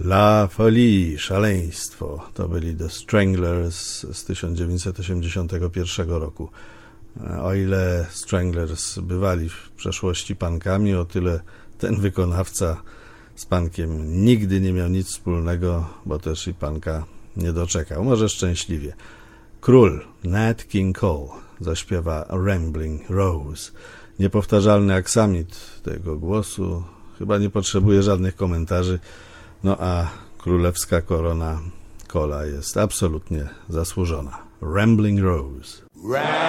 La Folie, szaleństwo. To byli The Stranglers z 1981 roku. O ile Stranglers bywali w przeszłości punkami, o tyle ten wykonawca z punkiem nigdy nie miał nic wspólnego, bo też i punka nie doczekał. Może szczęśliwie. Król Nat King Cole zaśpiewa Rambling Rose. Niepowtarzalny aksamit tego głosu chyba nie potrzebuje żadnych komentarzy. No a królewska korona Cola jest absolutnie zasłużona. Rambling Rose.